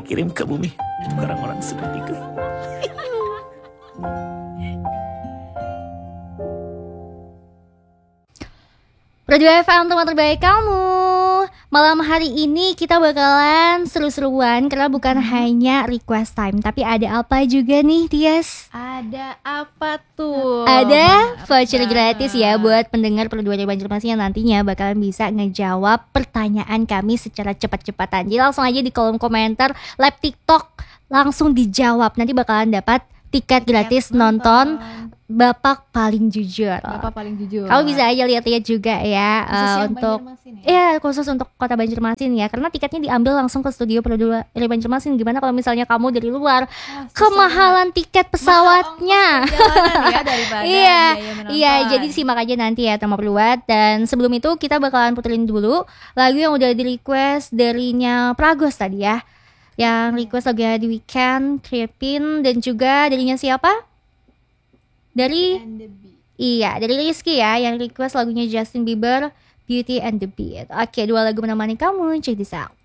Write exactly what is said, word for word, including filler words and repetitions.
dikirim ke bumi untuk orang-orang sepertiku. Radio F M, teman terbaik kamu. Malam hari ini kita bakalan seru-seruan karena bukan hmm. hanya request time, tapi ada apa juga nih, Tias? Ada apa tuh? Ada voucher gratis ya buat pendengar Perduaan Banjarmasin yang nantinya bakalan bisa ngejawab pertanyaan kami secara cepat-cepatan. Jadi langsung aja di kolom komentar live TikTok langsung dijawab. Nanti bakalan dapat tiket gratis nonton, nonton Bapak Paling Jujur. Bapak Paling Jujur. Kamu bisa aja lihat-lihat juga ya uh, untuk ya? ya khusus untuk Kota Banjarmasin ya, karena tiketnya diambil langsung ke studio Perduaan Banjarmasin. Gimana kalau misalnya kamu dari luar, ah, kemahalan tiket pesawatnya. Ya, iya, iya. Jadi simak aja nanti ya teman Perluat. Dan sebelum itu kita bakalan puterin dulu lagu yang udah di request darinya Pragos tadi ya. Yang request lagunya di Weekend, Creepin, dan juga darinya siapa? Dari iya, dari Rizky ya, yang request lagunya Justin Bieber, Beauty and the Beat. Oke, dua lagu menemani kamu, check this out.